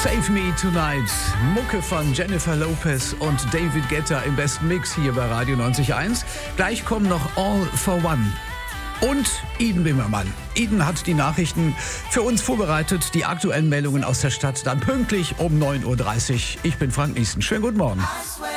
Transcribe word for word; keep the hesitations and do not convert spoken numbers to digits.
Save Me Tonight. Mucke von Jennifer Lopez und David Guetta im besten Mix hier bei Radio neunzig Komma eins. Gleich kommen noch All for One. Und Eden Bimmermann. Eden hat die Nachrichten für uns vorbereitet. Die aktuellen Meldungen aus der Stadt dann pünktlich um neun Uhr dreißig. Ich bin Frank Niesen. Schönen guten Morgen.